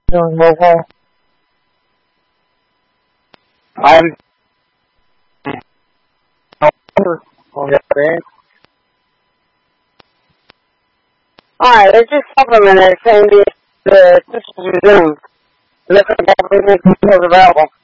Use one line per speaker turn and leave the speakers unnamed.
doing mobile.
I'm
Alright, let's just supplement it saying the teachers resumed. Look at everything details available.